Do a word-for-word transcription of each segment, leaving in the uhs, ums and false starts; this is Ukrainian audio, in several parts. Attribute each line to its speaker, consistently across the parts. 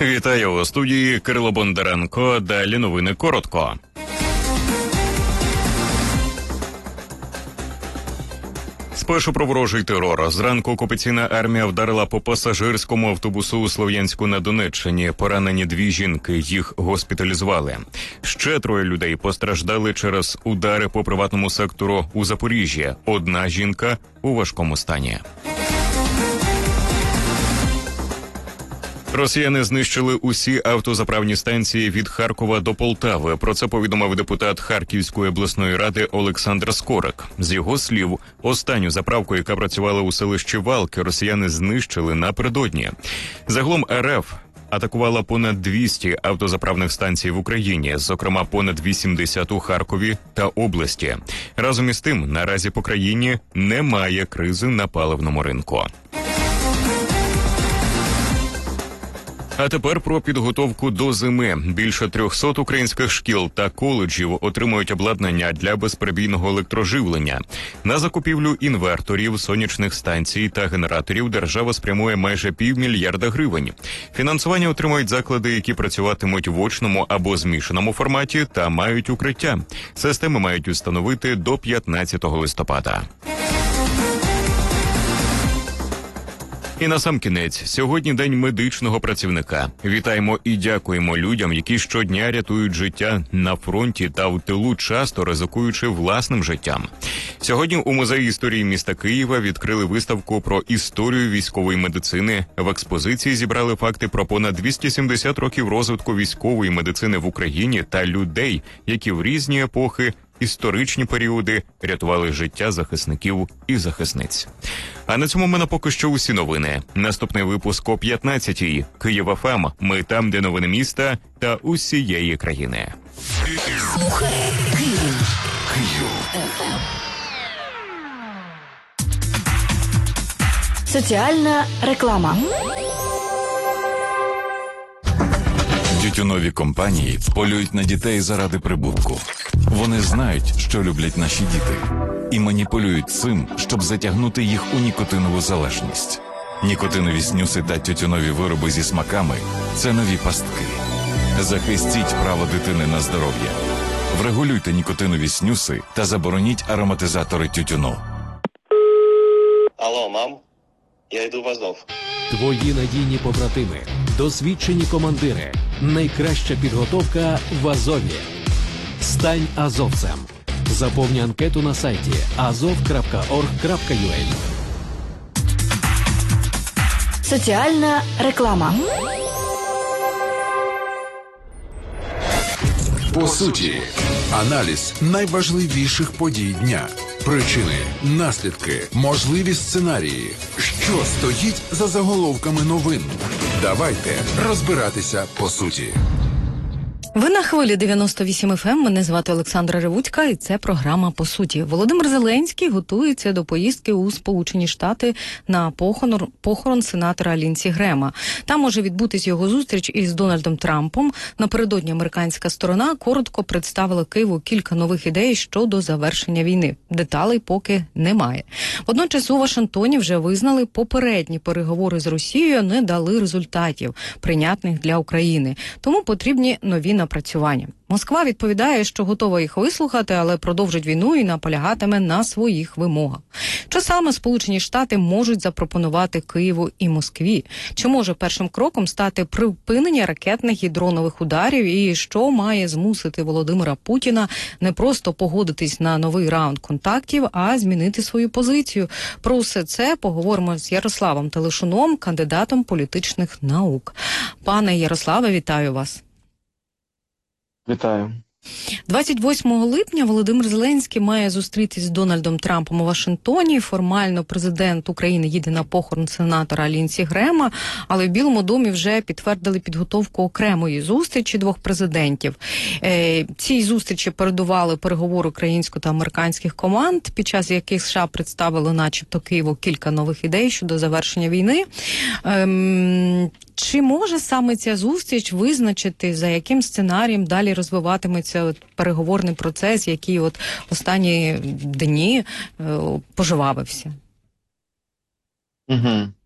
Speaker 1: Вітаю у студії Кирило Бондаренко. Далі новини коротко. Спершу про ворожий терор. Зранку окупаційна армія вдарила по пасажирському автобусу у Слов'янську на Донеччині. Поранені дві жінки, їх госпіталізували. Ще троє людей постраждали через удари по приватному сектору у Запоріжжі. Одна жінка у важкому стані. Росіяни знищили усі автозаправні станції від Харкова до Полтави. Про це повідомив депутат Харківської обласної ради Олександр Скорик. З його слів, останню заправку, яка працювала у селищі Валки, росіяни знищили напередодні. Загалом РФ атакувала понад двісті автозаправних станцій в Україні, зокрема понад вісімдесят у Харкові та області. Разом із тим, наразі по країні немає кризи на паливному ринку. А тепер про підготовку до зими. Більше трьохсот українських шкіл та коледжів отримують обладнання для безперебійного електроживлення. На закупівлю інверторів, сонячних станцій та генераторів держава спрямує майже півмільярда гривень. Фінансування отримують заклади, які працюватимуть в очному або змішаному форматі та мають укриття. Системи мають установити до п'ятнадцятого листопада. І насамкінець, сьогодні День медичного працівника. Вітаємо і дякуємо людям, які щодня рятують життя на фронті та в тилу, часто ризикуючи власним життям. Сьогодні у Музеї історії міста Києва відкрили виставку про історію військової медицини. В експозиції зібрали факти про понад двісті сімдесят років розвитку військової медицини в Україні та людей, які в різні епохи, історичні періоди рятували життя захисників і захисниць. А на цьому в мене поки що усі новини. Наступний випуск о п'ятнадцятій. Київ еф ем. Ми там, де новини міста та усієї країни.
Speaker 2: Слухай Київ. Київ. Соціальна реклама.
Speaker 3: Тютюнові компанії полюють на дітей заради прибутку. Вони знають, що люблять наші діти, і маніпулюють цим, щоб затягнути їх у нікотинову залежність. Нікотинові снюси та тютюнові вироби зі смаками – це нові пастки. Захистіть право дитини на здоров'я. Врегулюйте нікотинові снюси та забороніть ароматизатори тютюну.
Speaker 4: Алло, мам, я йду в Азов.
Speaker 5: Твої надійні побратими, досвідчені командири, найкраща підготовка в Азові. Стань азовцем. Заповни анкету на сайті азов крапка орг крапка ю а.
Speaker 2: Соціальна реклама.
Speaker 6: По суті, аналіз найважливіших подій дня. Причини, наслідки, можливі сценарії. Що стоїть за заголовками новин? Давайте розбиратися по суті.
Speaker 7: Ви на хвилі дев'яносто вісім еф ем. Мене звати Олександра Ревудька, і це програма «По суті». Володимир Зеленський готується до поїздки у Сполучені Штати на похорон, похорон сенатора Лінсі Грема. Там може відбутись його зустріч із Дональдом Трампом. Напередодні американська сторона коротко представила Києву кілька нових ідей щодо завершення війни. Деталей поки немає. Водночас у Вашингтоні вже визнали, попередні переговори з Росією не дали результатів, прийнятних для України. Тому потрібні нові напрацювання. Москва відповідає, що готова їх вислухати, але продовжить війну і наполягатиме на своїх вимогах. Що саме Сполучені Штати можуть запропонувати Києву і Москві? Чи може першим кроком стати припинення ракетних і дронових ударів? І що має змусити Володимира Путіна не просто погодитись на новий раунд контактів, а змінити свою позицію? Про все це поговоримо з Ярославом Телешуном, кандидатом політичних наук. Пане Ярославе, вітаю вас.
Speaker 8: Вітаю.
Speaker 7: двадцять восьмого липня Володимир Зеленський має зустрітись з Дональдом Трампом у Вашингтоні. Формально президент України їде на похорон сенатора Лінсі Грема, але в Білому домі вже підтвердили підготовку окремої зустрічі двох президентів. Е, цій зустрічі передували переговори українсько- та американських команд, під час яких США представили начебто Києву кілька нових ідей щодо завершення війни. Е, Чи може саме ця зустріч визначити, за яким сценарієм далі розвиватиметься от переговорний процес, який от останні дні е, пожвавився?
Speaker 8: Угу.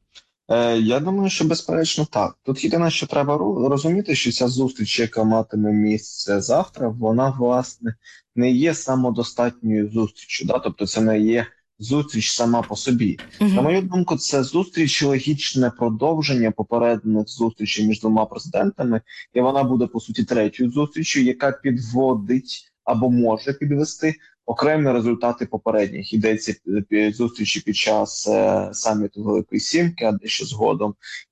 Speaker 8: Е, я думаю, що безперечно так. Тут єдине, що треба ру- розуміти, що ця зустріч, яка матиме місце завтра, вона, власне, не є самодостатньою зустрічю. Да? Тобто це не є зустріч сама по собі. На мою думку, це зустріч логічне продовження попередніх зустрічей між двома президентами, і вона буде, по суті, третьою зустрічю, яка підводить або може підвести окремі результати попередніх. Йдеться під зустрічі під час е, саміту Великої Сімки, а дещо згодом,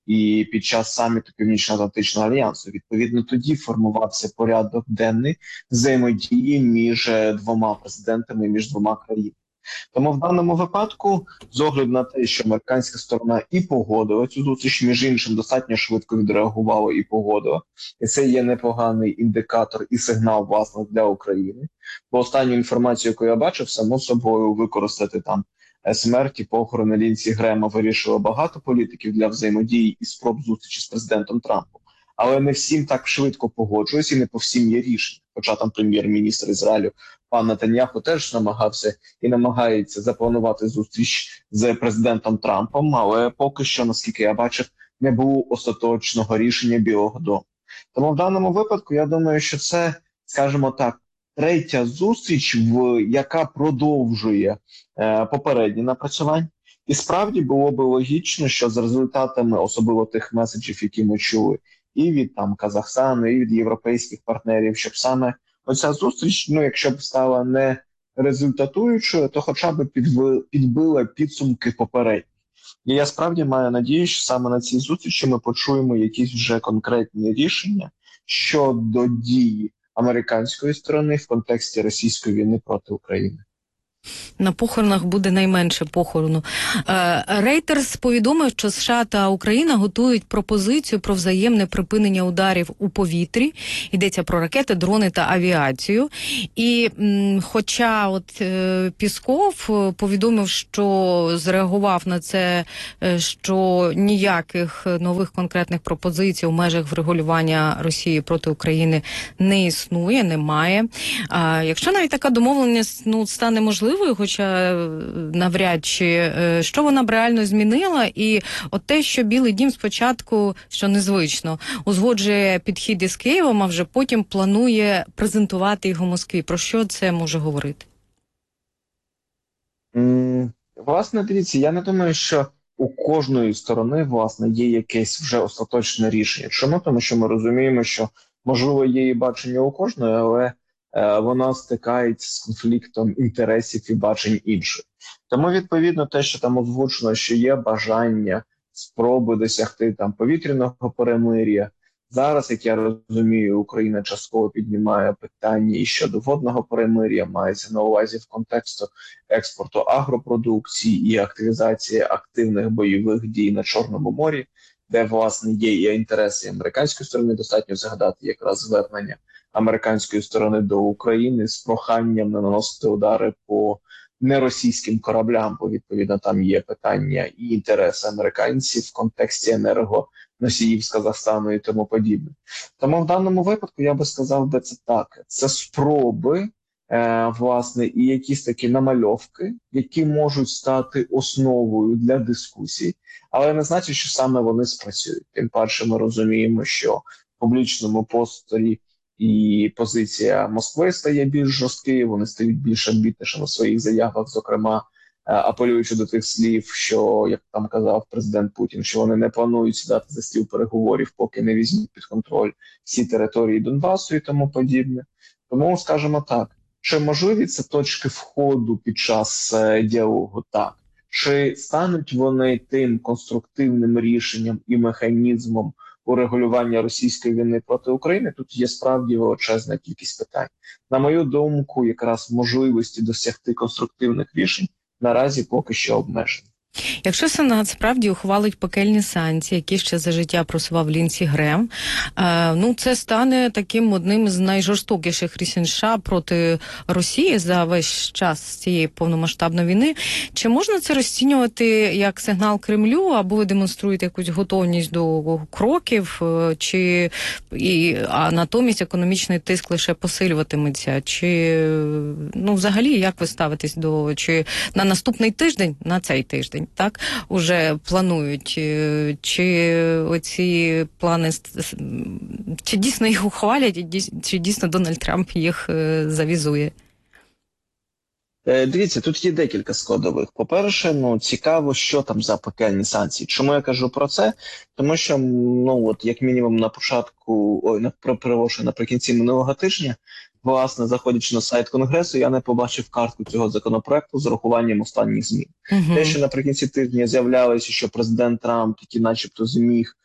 Speaker 8: і під час саміту Північно-Атлантичного альянсу. Відповідно, тоді формувався порядок денний взаємодії між е, двома президентами, між двома країнами. Тому в даному випадку, з огляду на те, що американська сторона і погодила цю зустріч, між іншим, достатньо швидко відреагувала і погодила, і це є непоганий індикатор і сигнал, власне, для України. Бо останню інформацію, яку я бачив, само собою використати там смерті, похорони Лінсі Грема вирішило багато політиків для взаємодії і спроб зустрічі з президентом Трампом. Але не всім так швидко погоджуються і не по всім є рішення. Хоча там прем'єр-міністр Ізраїлю пан Нетаньяху теж намагався і намагається запланувати зустріч з президентом Трампом, але поки що, наскільки я бачив, не було остаточного рішення Білого дому. Тому в даному випадку я думаю, що це, скажімо так, третя зустріч, в яка продовжує е, попередні напрацювання. І справді було би логічно, що за результатами особливо тих меседжів, які ми чули, і від там Казахстану, і від європейських партнерів, щоб саме оця зустріч, ну якщо б стала не результатуючою, то хоча б підбила, підбила підсумки попередні. І я справді маю надію, що саме на цій зустрічі ми почуємо якісь вже конкретні рішення щодо дії американської сторони в контексті російської війни проти України.
Speaker 7: На похоронах буде найменше похорону. Рейтерс повідомив, що США та Україна готують пропозицію про взаємне припинення ударів у повітрі. Йдеться про ракети, дрони та авіацію. І м, хоча от е, Пісков повідомив, що зреагував на це, е, що ніяких нових конкретних пропозицій у межах врегулювання Росії проти України не існує, немає. А якщо навіть така домовленість ну, стане можливою, хоча навряд чи, що вона б реально змінила, і от те, що Білий дім спочатку, що незвично, узгоджує підхід із Києвом, а вже потім планує презентувати його Москві. Про що це може говорити?
Speaker 8: Mm, власне, дивіться, я не думаю, що у кожної сторони, власне, є якесь вже остаточне рішення. Чому? Тому що ми розуміємо, що, можливо, є і бачення у кожної, але вона стикається з конфліктом інтересів і бачень інших. Тому, відповідно, те, що там озвучено, що є бажання спроби досягти там повітряного перемир'я. Зараз, як я розумію, Україна частково піднімає питання і щодо водного перемир'я, мається на увазі в контексту експорту агропродукції і активізації активних бойових дій на Чорному морі, де, власне, є і інтереси американської сторони. Достатньо згадати якраз звернення американської сторони до України з проханням не наносити удари по неросійським кораблям, бо, відповідно, там є питання і інтереси американців в контексті енергоносіїв з Казахстану і тому подібне. Тому в даному випадку я би сказав би це так. Це спроби, е, власне, і якісь такі намальовки, які можуть стати основою для дискусій, але не значить, що саме вони спрацюють. Тим паче ми розуміємо, що в публічному просторі і позиція Москви стає більш жорсткою, вони стають більш амбітнішими в своїх заявах, зокрема, апелюючи до тих слів, що, як там казав президент Путін, що вони не планують сідати за стіл переговорів, поки не візьмуть під контроль всі території Донбасу і тому подібне. Тому, скажімо так, чи можливі це точки входу під час діалогу? Так. Чи стануть вони тим конструктивним рішенням і механізмом урегулювання російської війни проти України? Тут є справді величезна кількість питань. На мою думку, якраз можливості досягти конструктивних рішень наразі поки що обмежені.
Speaker 7: Якщо Сенат справді ухвалить пекельні санкції, які ще за життя просував Лінсі Грем, е, ну це стане таким одним з найжорстокіших рішень США проти Росії за весь час цієї повномасштабної війни. Чи можна це розцінювати як сигнал Кремлю, або ви демонструєте якусь готовність до кроків, чи і, а натомість економічний тиск лише посилюватиметься? Чи ну взагалі як ви ставитесь до чи на наступний тиждень, на цей тиждень? тиждень, так, уже планують. Чи оці плани, чи дійсно їх ухвалять, чи дійсно Дональд Трамп їх завізує?
Speaker 8: Дивіться, тут є декілька складових. По-перше, ну цікаво, що там за пекельні санкції. Чому я кажу про це? Тому що, ну от як мінімум на початку, ой, на перепрошую, наприкінці минулого тижня, власне, заходячи на сайт Конгресу, я не побачив картку цього законопроекту з урахуванням останніх змін. Uh-huh. Те, що наприкінці тижня з'являлося, що президент Трамп, який начебто зміг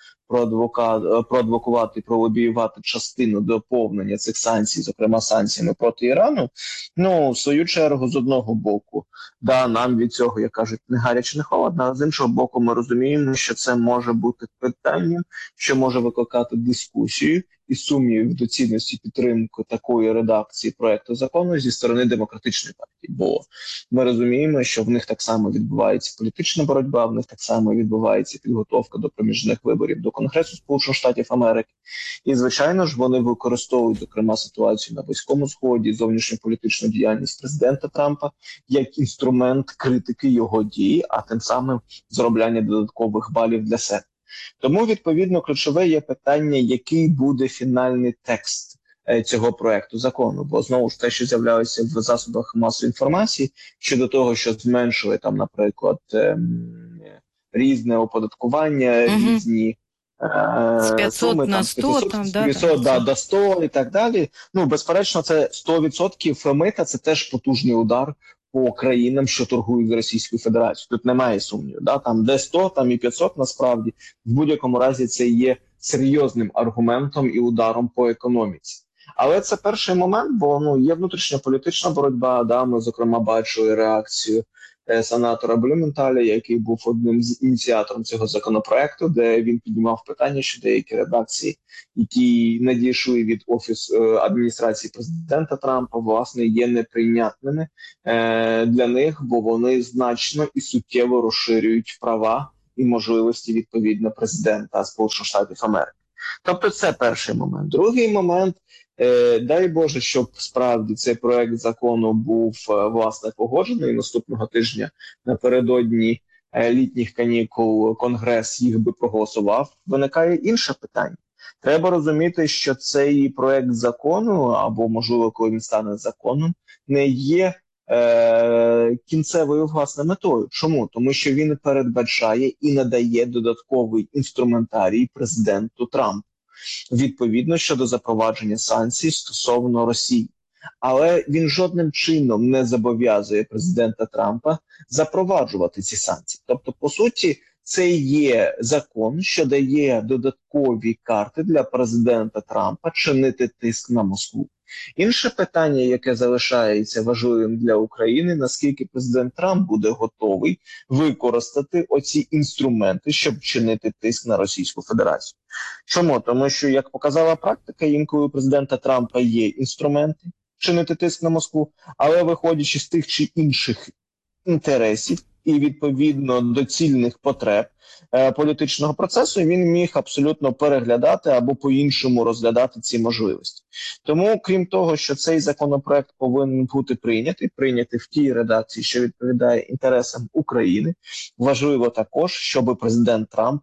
Speaker 8: проадвокувати, пролобіювати частину доповнення цих санкцій, зокрема санкціями проти Ірану, ну, в свою чергу, з одного боку, да, нам від цього, як кажуть, не гаряче, не холодно, а з іншого боку, ми розуміємо, що це може бути питанням, що може викликати дискусію і сумнівів в доцільності підтримки такої редакції проекту закону зі сторони демократичної партії. Бо ми розуміємо, що в них так само відбувається політична боротьба, в них так само відбувається підготовка до проміжних виборів до Конгресу Сполучених Штатів Америки. І, звичайно ж, вони використовують, зокрема, ситуацію на Близькому Сході, зовнішньополітичну діяльність президента Трампа як інструмент критики його дій, а тим самим заробляння додаткових балів для себе. Тому, відповідно, ключове є питання, який буде фінальний текст е, цього проекту закону. Бо, знову ж те, що з'являлося в засобах масової інформації, щодо того, що зменшили, там, наприклад, е, різне оподаткування, угу. різні е,
Speaker 7: з п'ятсот
Speaker 8: суми,
Speaker 7: на
Speaker 8: там,
Speaker 7: сто, там, да,
Speaker 8: п'ятсот, да, до сто і так далі. Ну, безперечно, це сто відсотків мита, це теж потужний удар по країнам, що торгують з Російською Федерацією. Тут немає сумніву. Да? Там де сто, там і п'ятсот насправді. В будь-якому разі це є серйозним аргументом і ударом по економіці. Але це перший момент, бо ну, є внутрішньополітична боротьба. Да? Ми, зокрема, бачили реакцію е, сенатора Блюменталя, який був одним з ініціатором цього законопроекту, де він піднімав питання, що деякі редакції, які надійшли від Офісу е, адміністрації президента Трампа, власне, є неприйнятними е, для них, бо вони значно і суттєво розширюють права і можливості, відповідно, президента Сполучених Штатів Америки. Тобто це перший момент. Другий момент, е, дай Боже, щоб справді цей проект закону був, е, власне, погоджений наступного тижня напередодні е, літніх канікул Конгрес їх би проголосував. Виникає інше питання. Треба розуміти, що цей проект закону, або, можливо, коли він стане законом, не є е, кінцевою, власне, метою. Чому? Тому що він передбачає і надає додатковий інструментарій президенту Трампу, відповідно, щодо запровадження санкцій стосовно Росії. Але він жодним чином не зобов'язує президента Трампа запроваджувати ці санкції. Тобто, по суті, це є закон, що дає додаткові карти для президента Трампа чинити тиск на Москву. Інше питання, яке залишається важливим для України, наскільки президент Трамп буде готовий використати оці інструменти, щоб чинити тиск на Російську Федерацію. Чому? Тому що, як показала практика, інколи у президента Трампа є інструменти чинити тиск на Москву, але виходячи з тих чи інших інтересів, і, відповідно, доцільних потреб е, політичного процесу, він міг абсолютно переглядати або по-іншому розглядати ці можливості. Тому, крім того, що цей законопроект повинен бути прийнятий, прийнятий в тій редакції, що відповідає інтересам України, важливо також, щоб президент Трамп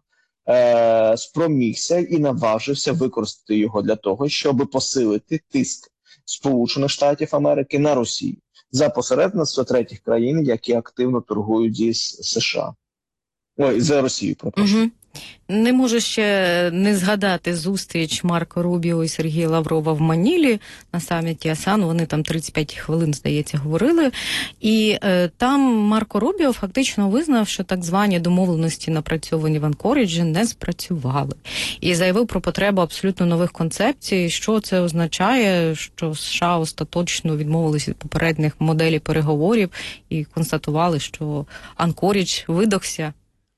Speaker 8: е, спромігся і наважився використати його для того, щоб посилити тиск Сполучених Штатів Америки на Росію за посередництво третіх країн, які активно торгують зі США. Ой, за Росію, прошу.
Speaker 7: Угу. Не можу ще не згадати зустріч Марко Рубіо і Сергія Лаврова в Манілі на саміті АСЕАН. Вони там тридцять п'ять хвилин, здається, говорили. І е, там Марко Рубіо фактично визнав, що так звані домовленості, напрацьовані в Анкоріджі, не спрацювали. І заявив про потребу абсолютно нових концепцій. Що це означає? Що США остаточно відмовилися від попередніх моделей переговорів і констатували, що Анкорідж видохся.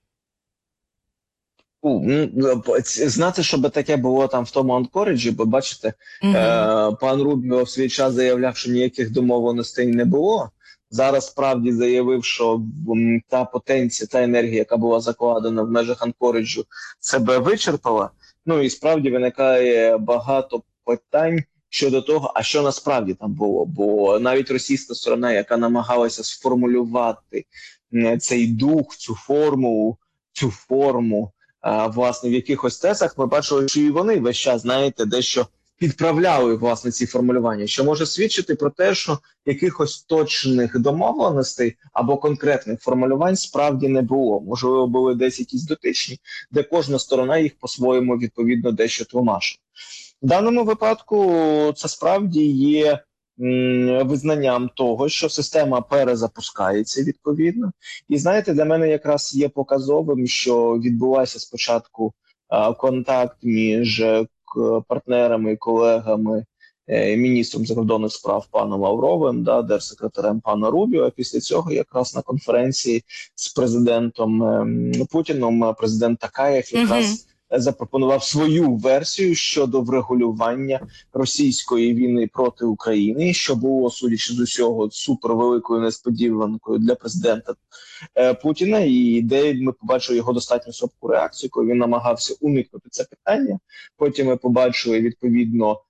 Speaker 8: Знати, щоб таке було там в тому Анкоріджі, бо бачите, угу. е, пан Рубіо в свій час заявляв, що ніяких домовленостей не було. Зараз справді заявив, що м, та потенція, та енергія, яка була закладена в межах Анкоріджу, себе вичерпала. Ну і справді виникає багато питань щодо того, а що насправді там було. Бо навіть російська сторона, яка намагалася сформулювати цей дух, цю форму, цю форму, а, власне, в якихось тезах, ми бачили, що і вони весь час, знаєте, дещо підправляли, власне, ці формулювання, що може свідчити про те, що якихось точних домовленостей або конкретних формулювань справді не було. Можливо, були десь якісь дотичні, де кожна сторона їх по-своєму відповідно дещо тлумачить. В даному випадку це справді є м, визнанням того, що система перезапускається відповідно. І знаєте, для мене якраз є показовим, що відбувався спочатку а, контакт між е, к- партнерами, колегами, е, міністром закордонних справ паном Лавровим, да, держсекретарем пана Рубіо, а після цього якраз на конференції з президентом ем, Путіном е, президент Такаєв якраз
Speaker 7: Мгм.
Speaker 8: запропонував свою версію щодо врегулювання російської війни проти України, що було, судячи з усього, супервеликою несподіванкою для президента е, Путіна. І де ми побачили його достатньо слабку реакцію, коли він намагався уникнути це питання. Потім ми побачили відповідно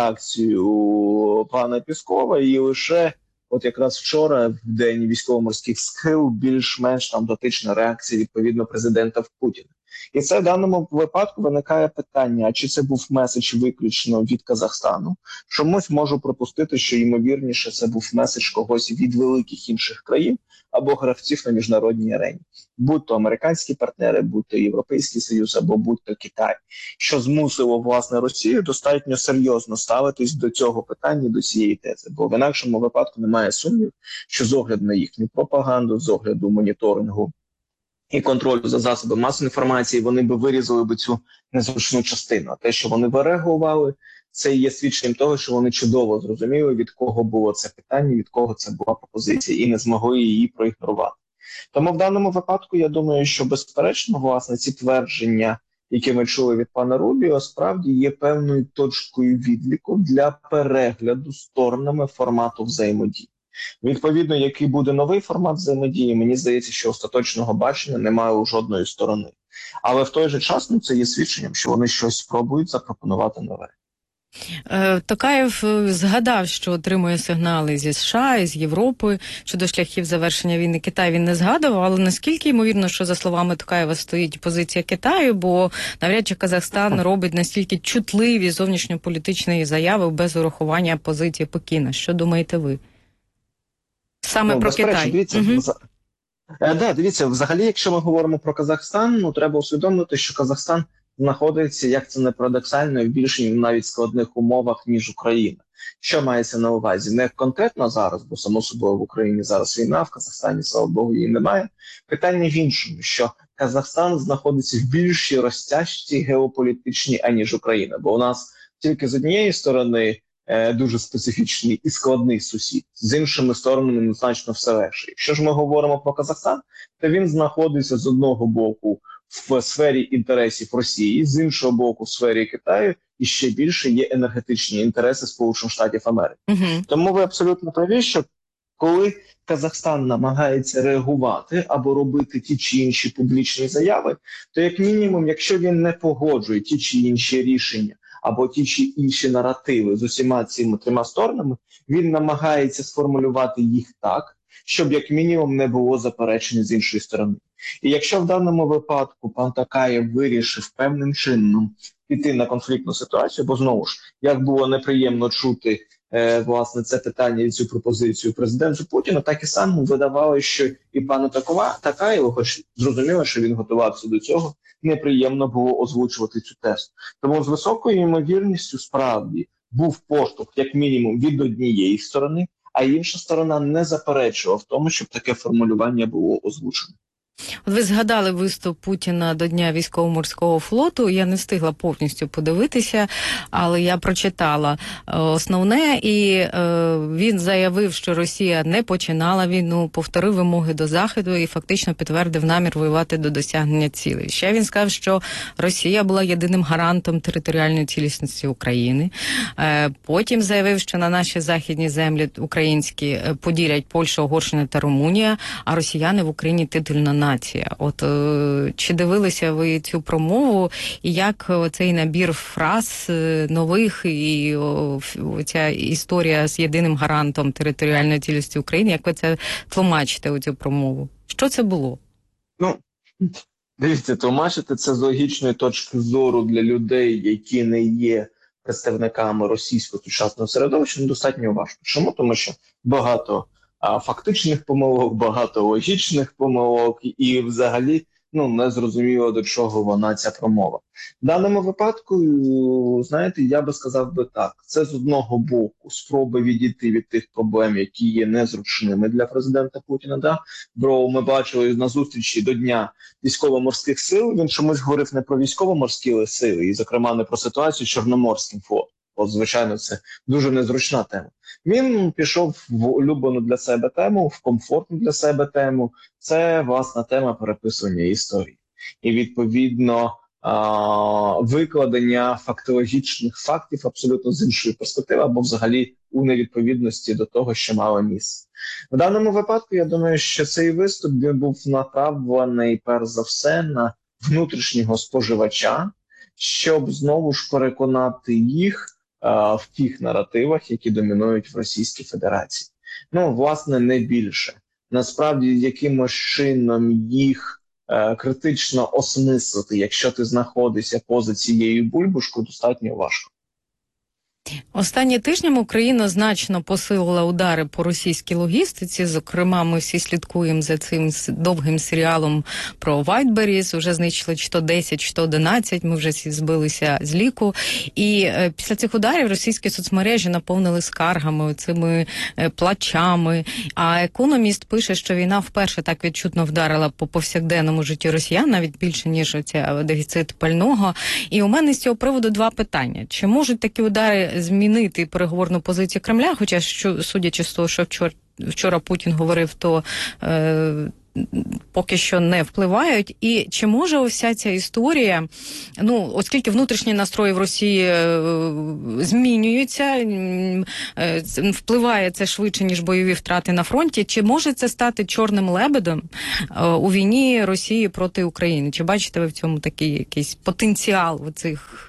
Speaker 8: реакцію пана Піскова, і лише от якраз вчора, в день військово-морських сил, більш-менш там дотична реакція відповідно президента в Путіна. І це в даному випадку виникає питання, а чи це був меседж виключно від Казахстану? Чомусь можу припустити, що ймовірніше це був меседж когось від великих інших країн або гравців на міжнародній арені. Будь то американські партнери, будь то Європейський Союз або будь то Китай, що змусило, власне, Росію достатньо серйозно ставитись до цього питання, до цієї тези. Бо в інакшому випадку немає сумнів, що з огляду на їхню пропаганду, з огляду моніторингу і контролю за засоби масової інформації, вони би вирізали би цю незручну частину. А те, що вони виреагували, це є свідченням того, що вони чудово зрозуміли, від кого було це питання, від кого це була пропозиція, і не змогли її проігнорувати. Тому в даному випадку, я думаю, що безперечно, власне, ці твердження, які ми чули від пана Рубіо, справді є певною точкою відліку для перегляду сторонами формату взаємодії. Відповідно, який буде новий формат взаємодії, мені здається, що остаточного бачення немає у жодної сторони. Але в той же час, ну, це є свідченням, що вони щось спробують запропонувати нове.
Speaker 7: Е, Токаєв е, згадав, що отримує сигнали зі США і з Європи щодо шляхів завершення війни. Китай він не згадував, але наскільки ймовірно, що за словами Токаєва стоїть позиція Китаю, бо навряд чи Казахстан робить настільки чутливі зовнішньополітичні заяви без урахування позиції Пекіна. Що думаєте ви? Саме
Speaker 8: Ну,
Speaker 7: про
Speaker 8: безперечно,
Speaker 7: Китай.
Speaker 8: дивіться,
Speaker 7: Мгм.
Speaker 8: вза- Е, да, дивіться, взагалі, якщо ми говоримо про Казахстан, ну треба усвідомити, що Казахстан знаходиться, як це не парадоксально, в більш навіть складних умовах, ніж Україна. Що мається на увазі? Не конкретно зараз, бо само собою в Україні зараз війна, в Казахстані, слава Богу, її немає. Питання в іншому, що Казахстан знаходиться в більшій розтяжці геополітичній, аніж Україна. Бо у нас тільки з однієї сторони е, дуже специфічний і складний сусід, з іншими сторонами значно все легше. Якщо ж ми говоримо про Казахстан, то він знаходиться з одного боку в сфері інтересів Росії, з іншого боку в сфері Китаю, і ще більше є енергетичні інтереси Сполучених Штатів Америки.
Speaker 7: Мгм.
Speaker 8: Тому ви абсолютно праві, що коли Казахстан намагається реагувати або робити ті чи інші публічні заяви, то як мінімум, якщо він не погоджує ті чи інші рішення або ті чи інші наративи з усіма цими трьома сторонами, він намагається сформулювати їх так, щоб як мінімум не було заперечень з іншої сторони. І якщо в даному випадку пан Такаєв вирішив певним чином піти на конфліктну ситуацію, бо знову ж, як було неприємно чути е, власне це питання і цю пропозицію президенту Путіна, так і сам видавало, що і пану Такова, Такаєву, хоч зрозуміло, що він готувався до цього, неприємно було озвучувати цю тезу. Тому з високою ймовірністю справді був поштовх, як мінімум, від однієї сторони, а інша сторона не заперечувала в тому, щоб таке формулювання було озвучено.
Speaker 7: От ви згадали виступ Путіна до Дня військово-морського флоту. Я не встигла повністю подивитися, але я прочитала е, основне, і е, він заявив, що Росія не починала війну, повторив вимоги до Заходу і фактично підтвердив намір воювати до досягнення цілей. Ще він сказав, що Росія була єдиним гарантом територіальної цілісності України. Е, потім заявив, що на наші західні землі українські е, поділять Польща, Угорщина та Румунія, а росіяни в Україні титульна нація. От е, чи дивилися ви цю промову, і як цей набір фраз е, нових і о, ця історія з єдиним гарантом територіальної цілісності України, як ви це тлумачите у цю промову? Що це було?
Speaker 8: Ну, дивіться, тлумачити це з логічної точки зору для людей, які не є представниками російського сучасного середовища, ну, достатньо важко. Чому? Тому що багато а, фактичних помилок, багато логічних помилок, і взагалі ну, не зрозуміло, до чого вона ця промова. В даному випадку, знаєте, я би сказав би так, це з одного боку спроби відійти від тих проблем, які є незручними для президента Путіна. Да? Бо ми бачили на зустрічі до Дня військово-морських сил, він чомусь говорив не про військово-морські сили, і, зокрема, не про ситуацію з Чорноморським флотом. От, звичайно, це дуже незручна тема. Він пішов в улюблену для себе тему, в комфортну для себе тему. Це, власна тема переписування історії. І, відповідно, викладення фактологічних фактів абсолютно з іншої перспективи, або взагалі у невідповідності до того, що мало місце. В даному випадку, я думаю, що цей виступ був направлений, перш за все, на внутрішнього споживача, щоб знову ж переконати їх а, в тих наративах, які домінують в Російській Федерації. Ну, власне, не більше. Насправді, якимось чином їх е, критично осмислити, якщо ти знаходишся поза цією бульбашкою, достатньо важко.
Speaker 7: Останні тижнями Україна значно посилила удари по російській логістиці. Зокрема, ми всі слідкуємо за цим довгим серіалом про Wildberries. Вже знищили чи то десять, чи то одинадцять. Ми вже всі збилися з ліку. І е, після цих ударів російські соцмережі наповнили скаргами, цими е, плачами. А економіст пише, що війна вперше так відчутно вдарила по повсякденному житті росіян, навіть більше, ніж оця дефіцит пального. І у мене з цього приводу два питання. Чи можуть такі удари змінити переговорну позицію Кремля, хоча, що, судячи з того, що вчора, вчора Путін говорив, то е, поки що не впливають. І чи може вся ця історія, ну, оскільки внутрішні настрої в Росії е, змінюються, е, впливає це швидше, ніж бойові втрати на фронті, чи може це стати чорним лебедем е, у війні Росії проти України? Чи бачите ви в цьому такий якийсь потенціал у цих...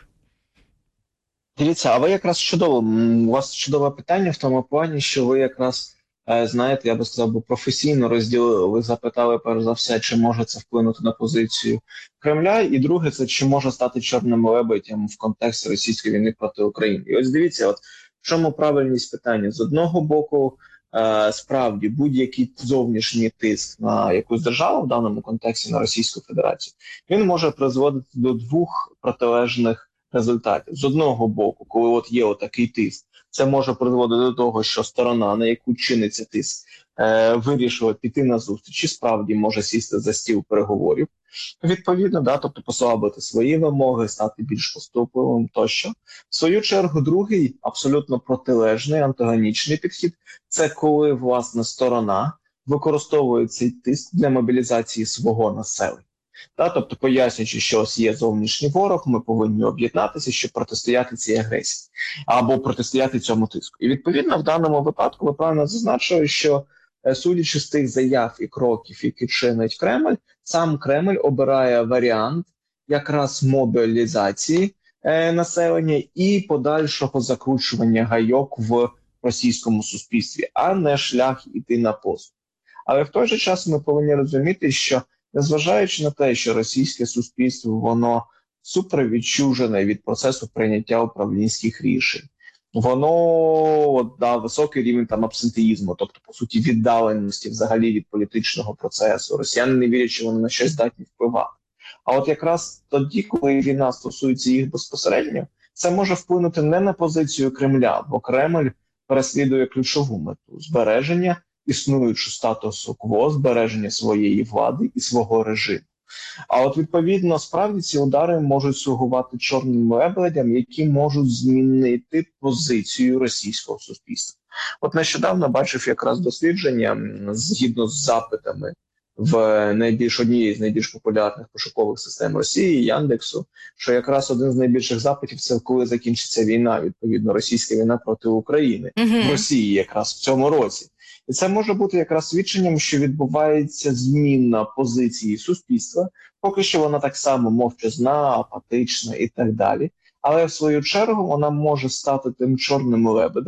Speaker 8: Дивіться, а ви якраз чудово, у вас чудове питання в тому плані, що ви якраз, знаєте, я би сказав, би професійно розділили, ви запитали перш за все, чи може це вплинути на позицію Кремля, і друге, це чи може стати чорним лебедем в контексті російської війни проти України. І ось дивіться, от в чому правильність питання. З одного боку, справді, будь-який зовнішній тиск на якусь державу, в даному контексті на Російську Федерацію, він може призводити до двох протилежних результатів. З одного боку, коли от є отакий тиск, це може призводити до того, що сторона, на яку чиниться тиск, е, вирішила піти на зустріч і справді може сісти за стіл переговорів. Відповідно, да, тобто послабити свої вимоги, стати більш поступливим тощо. В свою чергу, другий, абсолютно протилежний, антагонічний підхід – це коли, власне, сторона використовує цей тиск для мобілізації свого населення. Та, тобто пояснюючи, що ось є зовнішній ворог, ми повинні об'єднатися, щоб протистояти цій агресії або протистояти цьому тиску. І відповідно в даному випадку ви правильно зазначили, що судячи з тих заяв і кроків, які чинить Кремль, сам Кремль обирає варіант якраз мобілізації е, населення і подальшого закручування гайок в російському суспільстві, а не шлях іти на поступ. Але в той же час ми повинні розуміти, що незважаючи на те, що російське суспільство, воно супер відчужене від процесу прийняття управлінських рішень. Воно от, да, високий рівень там абсентеїзму, тобто, по суті, віддаленості взагалі від політичного процесу. Росіяни не вірять, що вони на щось здатні впливати. А от якраз тоді, коли війна стосується їх безпосередньо, це може вплинути не на позицію Кремля, бо Кремль переслідує ключову мету – збереження існуючого статусу кво, збереження своєї влади і свого режиму. А от, відповідно, справді ці удари можуть слугувати чорним лебедям, які можуть змінити позицію російського суспільства. От нещодавно бачив якраз дослідження, згідно з запитами в найбільш однієї з найбільш популярних пошукових систем Росії, Яндексу, що якраз один з найбільших запитів – це коли закінчиться війна, відповідно, російська війна проти України, mm-hmm. в Росії якраз в цьому році. І це може бути якраз свідченням, що відбувається зміна позиції суспільства, поки що вона так само мовчазна, апатична і так далі. Але в свою чергу вона може стати тим чорним лебедем,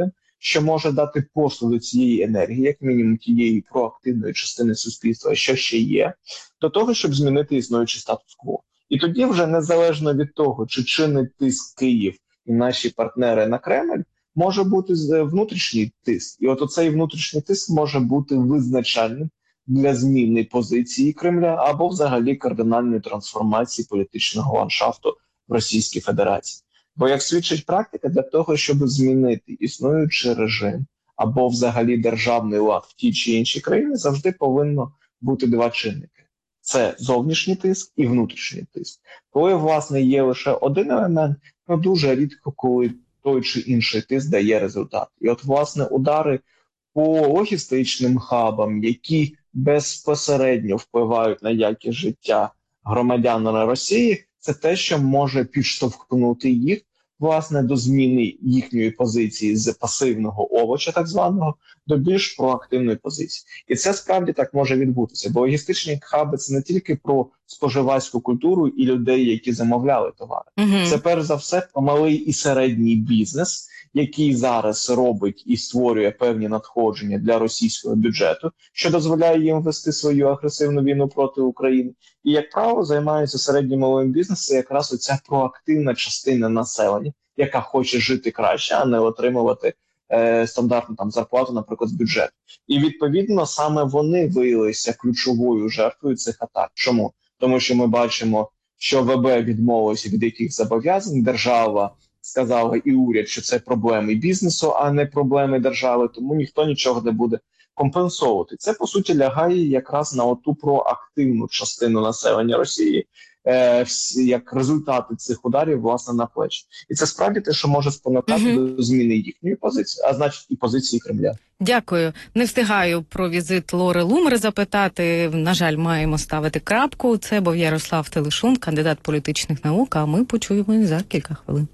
Speaker 8: що може дати послуг до цієї енергії, як мінімум тієї проактивної частини суспільства, що ще є, до того, щоб змінити існуючий статус-кво. І тоді вже незалежно від того, чи чинить тиск Київ і наші партнери на Кремль, може бути внутрішній тиск. І от оцей внутрішній тиск може бути визначальним для зміни позиції Кремля або взагалі кардинальної трансформації політичного ландшафту в Російській Федерації. Бо, як свідчить практика, для того, щоб змінити існуючий режим або взагалі державний лад в тій чи іншій країні, завжди повинно бути два чинники. Це зовнішній тиск і внутрішній тиск. Коли, власне, є лише один елемент, то дуже рідко, коли той чи інший тиск дає результат. І от, власне, удари по логістичним хабам, які безпосередньо впливають на якість життя громадян на Росії, це те, що може підштовхнути їх, власне, до зміни їхньої позиції з пасивного овоча, так званого, до більш проактивної позиції. І це справді так може відбутися, бо логістичні хаби – це не тільки про споживацьку культуру і людей, які замовляли товари. Mm-hmm. Це, перш за все, про малий і середній бізнес, який зараз робить і створює певні надходження для російського бюджету, що дозволяє їм вести свою агресивну війну проти України. І, як правило, займаються середнім малим бізнесом, це якраз оця проактивна частина населення, яка хоче жити краще, а не отримувати е, стандартну там зарплату, наприклад, з бюджету. І, відповідно, саме вони виявилися ключовою жертвою цих атак. Чому? Тому що ми бачимо, що ВБ відмовився від яких зобов'язань, держава сказала і уряд, що це проблеми бізнесу, а не проблеми держави, тому ніхто нічого не буде компенсовувати. Це, по суті, лягає якраз на оту проактивну частину населення Росії, е, як результати цих ударів, власне, на плечі. І це справді те, що може спонукати угу. до зміни їхньої позиції, а значить і позиції Кремля.
Speaker 7: Дякую. Не встигаю про візит Лори Лумер запитати. На жаль, маємо ставити крапку. Це був Ярослав Телешун, кандидат політичних наук, а ми почуємо за кілька хвилин.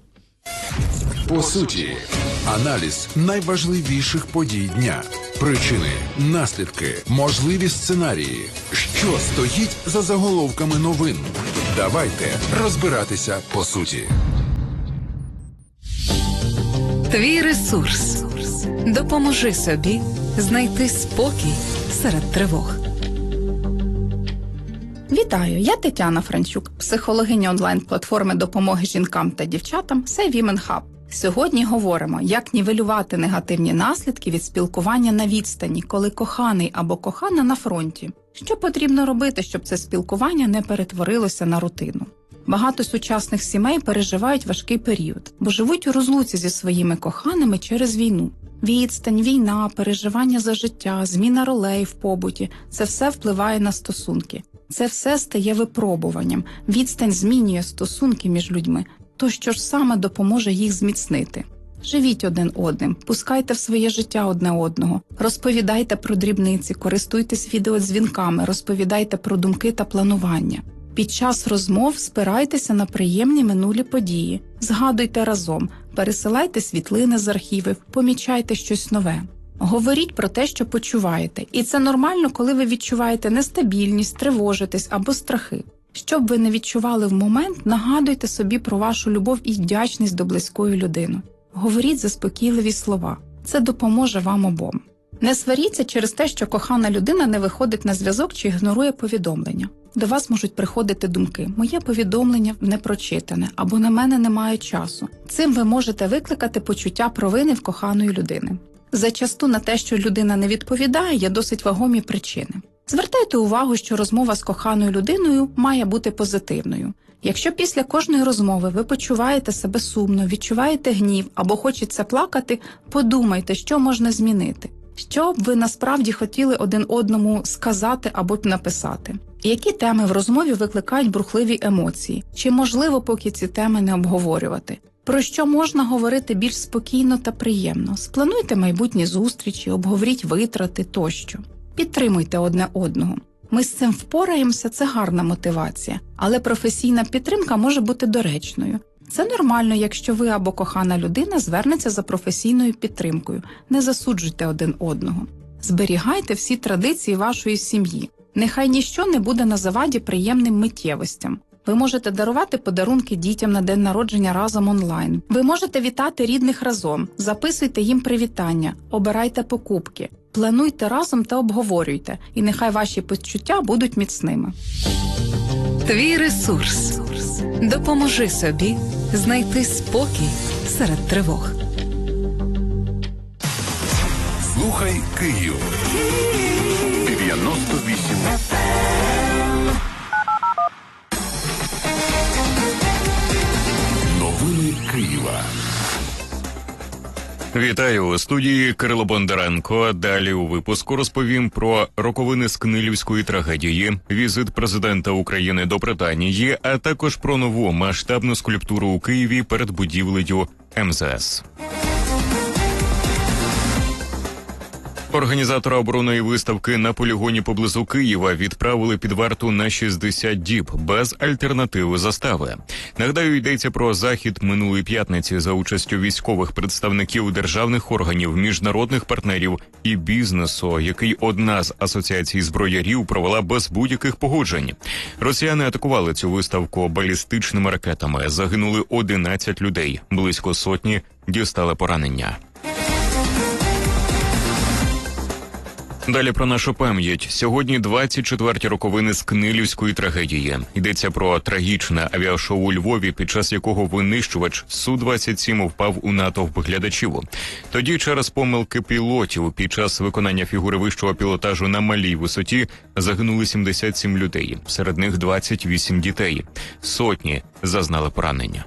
Speaker 6: По суті, аналіз найважливіших подій дня. Причини, наслідки, можливі сценарії. Що стоїть за заголовками новин? Давайте розбиратися по суті.
Speaker 9: Твій ресурс. Допоможи собі знайти спокій серед тривог.
Speaker 10: Вітаю, я Тетяна Франчук, психологиня онлайн-платформи допомоги жінкам та дівчатам Say Women Hub. Сьогодні говоримо, як нівелювати негативні наслідки від спілкування на відстані, коли коханий або кохана на фронті. Що потрібно робити, щоб це спілкування не перетворилося на рутину? Багато сучасних сімей переживають важкий період, бо живуть у розлуці зі своїми коханими через війну. Відстань, війна, переживання за життя, зміна ролей в побуті – це все впливає на стосунки. Це все стає випробуванням. Відстань змінює стосунки між людьми. То що ж саме допоможе їх зміцнити? Живіть один одним, пускайте в своє життя одне одного, розповідайте про дрібниці, користуйтесь відеодзвінками, розповідайте про думки та планування. Під час розмов спирайтеся на приємні минулі події, згадуйте разом, пересилайте світлини з архівів, помічайте щось нове. Говоріть про те, що почуваєте, і це нормально, коли ви відчуваєте нестабільність, тривожитесь або страхи. Щоб ви не відчували в момент, нагадуйте собі про вашу любов і вдячність до близької людини. Говоріть заспокійливі слова. Це допоможе вам обом. Не сваріться через те, що кохана людина не виходить на зв'язок чи ігнорує повідомлення. До вас можуть приходити думки «моє повідомлення не прочитане» або «на мене немає часу». Цим ви можете викликати почуття провини в коханої людини. Зачасту на те, що людина не відповідає, є досить вагомі причини. Звертайте увагу, що розмова з коханою людиною має бути позитивною. Якщо після кожної розмови ви почуваєте себе сумно, відчуваєте гнів або хочеться плакати, подумайте, що можна змінити. Що б ви насправді хотіли один одному сказати або написати? Які теми в розмові викликають бурхливі емоції? Чи можливо поки ці теми не обговорювати? Про що можна говорити більш спокійно та приємно? Сплануйте майбутні зустрічі, обговоріть витрати тощо. Підтримуйте одне одного. Ми з цим впораємося – це гарна мотивація, але професійна підтримка може бути доречною. Це нормально, якщо ви або кохана людина звернеться за професійною підтримкою. Не засуджуйте один одного. Зберігайте всі традиції вашої сім'ї. Нехай ніщо не буде на заваді приємним миттєвостям. Ви можете дарувати подарунки дітям на день народження разом онлайн. Ви можете вітати рідних разом, записуйте їм привітання, обирайте покупки, плануйте разом та обговорюйте, і нехай ваші почуття будуть міцними.
Speaker 9: Твій ресурс. Допоможи собі знайти спокій серед тривог.
Speaker 6: Слухай Київ. дев'яносто вісім. Новини Києва.
Speaker 1: Вітаю у студії Кирило Бондаренко. Далі у випуску розповім про роковини Скнилівської трагедії, візит президента України до Британії, а також про нову масштабну скульптуру у Києві перед будівлею ем зе ес. Організатора оборонної виставки на полігоні поблизу Києва відправили під варту на шістдесят діб без альтернативи застави. Нагадаю, йдеться про захід минулої п'ятниці за участю військових представників державних органів, міжнародних партнерів і бізнесу, який одна з асоціацій зброярів провела без будь-яких погоджень. Росіяни атакували цю виставку балістичними ракетами. Загинули одинадцять людей, близько сотні дістали поранення. Далі про нашу пам'ять. Сьогодні двадцять четверті роковини Скнилівської трагедії. Йдеться про трагічне авіашоу у Львові, під час якого винищувач Су двадцять сім впав у натовп глядачів. Тоді через помилки пілотів під час виконання фігури вищого пілотажу на малій висоті загинули сімдесят сім людей, серед них двадцять вісім дітей. Сотні зазнали поранення.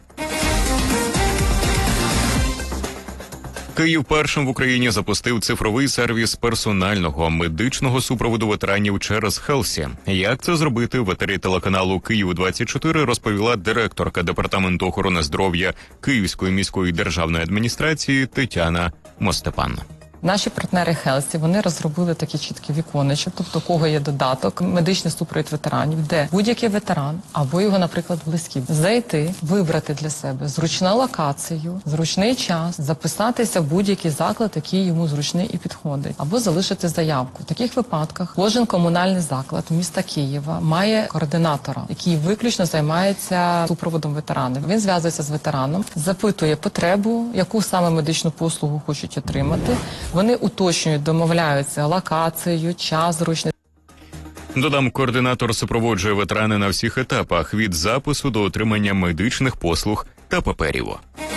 Speaker 1: Київ першим в Україні запустив цифровий сервіс персонального медичного супроводу ветеранів через Хелсі. Як це зробити, в етері телеканалу Київ двадцять чотири розповіла директорка Департаменту охорони здоров'я Київської міської державної адміністрації Тетяна Мостепан.
Speaker 11: Наші партнери Хелсі, вони розробили такі чіткі віконечки, тобто у кого є додаток медичний супровід ветеранів, де будь-який ветеран або його, наприклад, близькі, зайти, вибрати для себе зручну локацію, зручний час, записатися в будь-який заклад, який йому зручний і підходить, або залишити заявку. В таких випадках кожен комунальний заклад міста Києва має координатора, який виключно займається супроводом ветеранів. Він зв'язується з ветераном, запитує потребу, яку саме медичну послугу хочуть отримати. Вони уточнюють, домовляються локацію, час зручний.
Speaker 1: Додам, координатор супроводжує ветерани на всіх етапах – від запису до отримання медичних послуг та паперів.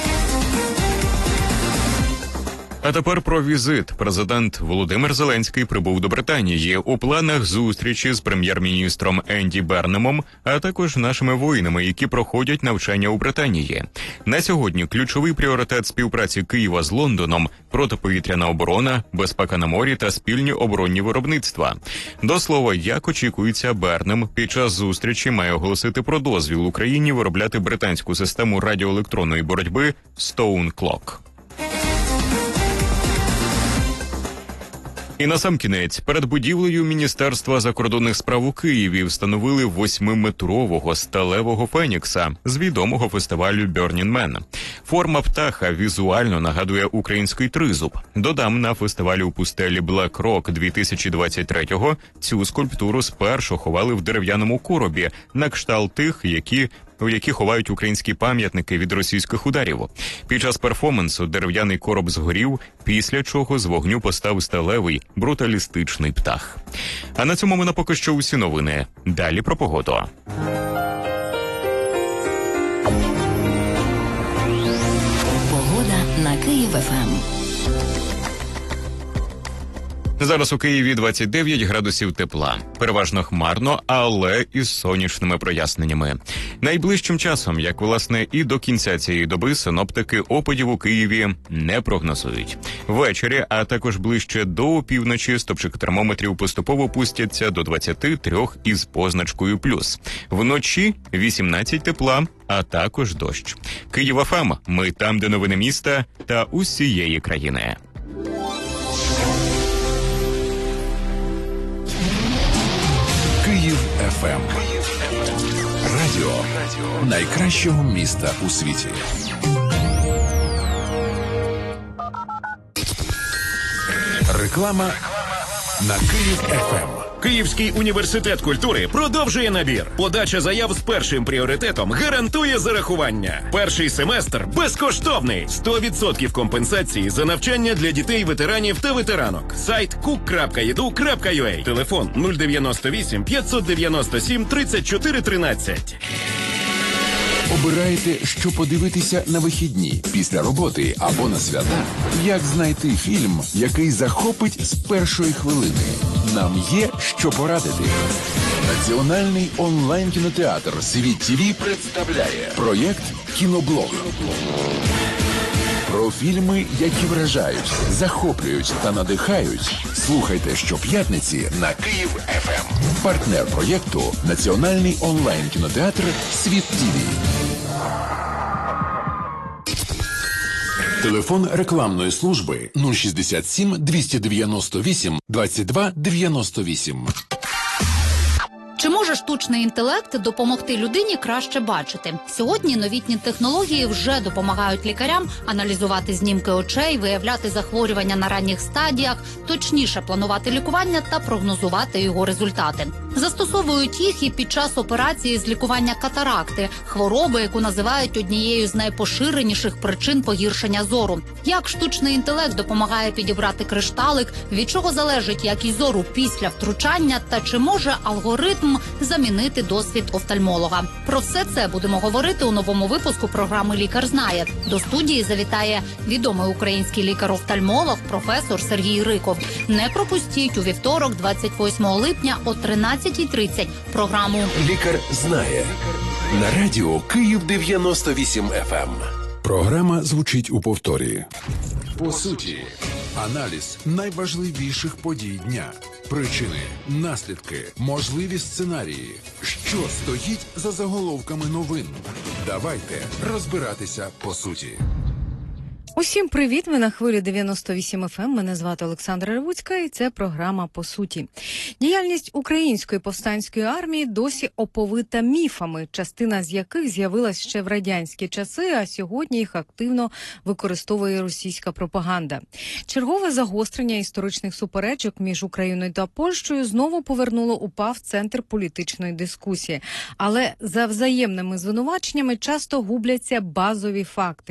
Speaker 1: А тепер про візит. Президент Володимир Зеленський прибув до Британії. У планах зустрічі з прем'єр-міністром Енді Бернемом, а також нашими воїнами, які проходять навчання у Британії. На сьогодні ключовий пріоритет співпраці Києва з Лондоном – протиповітряна оборона, безпека на морі та спільні оборонні виробництва. До слова, як очікується, Бернем під час зустрічі має оголосити про дозвіл Україні виробляти британську систему радіоелектронної боротьби Stone Clock. І насамкінець, перед будівлею Міністерства закордонних справ у Києві встановили восьмиметрового сталевого фенікса з відомого фестивалю Burning Man. Форма птаха візуально нагадує український тризуб. Додам, на фестивалі у пустелі Black Rock дві тисячі двадцять третього цю скульптуру спершу ховали в дерев'яному коробі, на кшталт тих, які у які ховають українські пам'ятники від російських ударів. Під час перформансу дерев'яний короб згорів, після чого з вогню постав сталевий, бруталістичний птах. А на цьому ми на поки що усі новини. Далі про погоду.
Speaker 2: Погода на Київ-ФМ.
Speaker 1: Зараз у Києві двадцять дев'ять градусів тепла. Переважно хмарно, але із сонячними проясненнями. Найближчим часом, як власне і до кінця цієї доби, синоптики опадів у Києві не прогнозують. Ввечері, а також ближче до опівночі, стопчики термометрів поступово пустяться до двадцяти трьох із позначкою плюс. Вночі вісімнадцять тепла, а також дощ. Київ-ФМ. Ми там, де новини міста та усієї країни.
Speaker 6: Київ еф ем. Радіо найкращого міста у світі. Реклама на Київ еф ем.
Speaker 12: Київський університет культури продовжує набір. Подача заяв з першим пріоритетом гарантує зарахування. Перший семестр безкоштовний. сто відсотків компенсації за навчання для дітей, ветеранів та ветеранок. Сайт кук крапка і ді ю крапка ю а. Телефон нуль дев'яносто вісім п'ятсот дев'яносто сім тридцять чотири тринадцять.
Speaker 6: Обираєте, що подивитися на вихідні, після роботи або на свята? Як знайти фільм, який захопить з першої хвилини? Нам є що порадити. Національний онлайн-кінотеатр «Світ ТІВІ» представляє проєкт «Кіноблог». Про фільми, які вражають, захоплюють та надихають. Слухайте щоп'ятниці на Київ еф ем. Партнер проєкту – Національний онлайн-кінотеатр «Світ ТІВІ». Телефон рекламної служби нуль шістдесят сім двісті дев'яносто вісім двадцять два дев'яносто вісім.
Speaker 13: Чи може штучний інтелект допомогти людині краще бачити? Сьогодні новітні технології вже допомагають лікарям аналізувати знімки очей, виявляти захворювання на ранніх стадіях, точніше планувати лікування та прогнозувати його результати. Застосовують їх і під час операції з лікування катаракти, хвороби, яку називають однією з найпоширеніших причин погіршення зору. Як штучний інтелект допомагає підібрати кришталик, від чого залежить якість зору після втручання та чи може алгоритм замінити досвід офтальмолога. Про все це будемо говорити у новому випуску програми «Лікар знає». До студії завітає відомий український лікар-офтальмолог, професор Сергій Риков. Не пропустіть у вівторок, двадцять восьмого липня о тринадцятій тридцять програму
Speaker 6: «Лікар знає» на радіо Київ дев'яносто вісім еф ем. Програма звучить у повторі. По суті, аналіз найважливіших подій дня. Причини, наслідки, можливі сценарії. Що стоїть за заголовками новин? Давайте розбиратися по суті.
Speaker 7: Усім привіт, ви на хвилі дев'яносто вісім еф ем. Мене звати Олександра Ревуцька і це програма «По суті». Діяльність української повстанської армії досі оповита міфами, частина з яких з'явилась ще в радянські часи, а сьогодні їх активно використовує російська пропаганда. Чергове загострення історичних суперечок між Україною та Польщею знову повернуло УПА в центр політичної дискусії. Але за взаємними звинуваченнями часто губляться базові факти.